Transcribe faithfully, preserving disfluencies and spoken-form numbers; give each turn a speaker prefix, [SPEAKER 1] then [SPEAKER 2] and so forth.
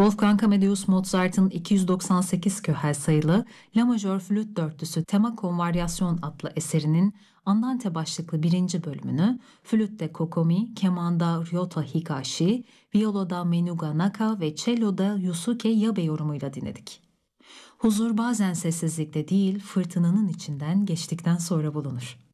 [SPEAKER 1] Wolfgang Amadeus Mozart'ın iki yüz doksan sekiz köhel sayılı La majör flüt dörtlüsü Tema con Variasyon adlı eserinin Andante başlıklı birinci bölümünü flütte Kokomi, kemanda Ryota Higashi, viyoloda Menuga Naka ve cello'da Yusuke Yabe yorumuyla dinledik. Huzur bazen sessizlikte değil, fırtınanın içinden geçtikten sonra bulunur.